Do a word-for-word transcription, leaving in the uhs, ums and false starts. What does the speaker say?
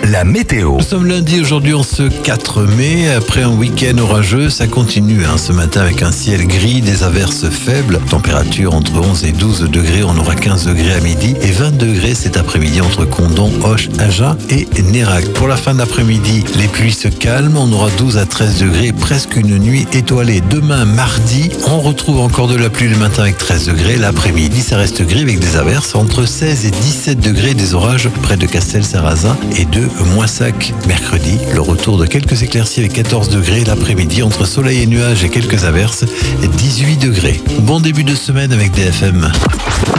la météo. Nous sommes lundi, aujourd'hui en ce quatre mai. Après un week-end orageux, ça continue hein, ce matin avec un ciel gris, des averses faibles. Température entre onze et douze degrés. On aura quinze degrés à midi et vingt degrés cet après-midi entre Condom, Auch, Agen et Nérac. Pour la fin d'après-midi, les pluies se calment. On aura douze à treize degrés et presque une nuit étoilée. Demain, mardi, on retrouve encore de la pluie le matin avec treize degrés. L'après-midi, ça reste gris avec des averses entre seize et dix-sept degrés. Des orages près de Castel-Sarrazin et de Moissac. Mercredi, le retour de quelques éclaircies avec quatorze degrés. L'après-midi, entre soleil et nuages et quelques averses, dix-huit degrés. Bon début de semaine avec D F M.